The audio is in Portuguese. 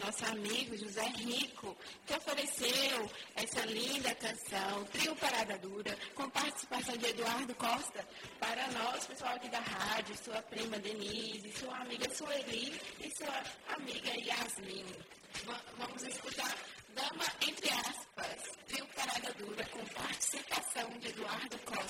nosso amigo José Rico, que ofereceu essa linda canção, Trio Parada Dura, com participação de Eduardo Costa, para nós, pessoal aqui da rádio, sua prima Denise, sua amiga Sueli e sua amiga Yasmin. Vamos escutar.